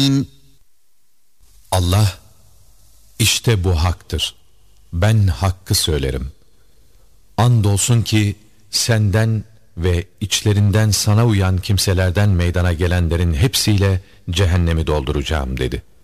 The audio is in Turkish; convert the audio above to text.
Allah, işte bu haktır. Ben hakkı söylerim. Andolsun ki senden ve içlerinden sana uyan kimselerden meydana gelenlerin hepsiyle cehennemi dolduracağım dedi.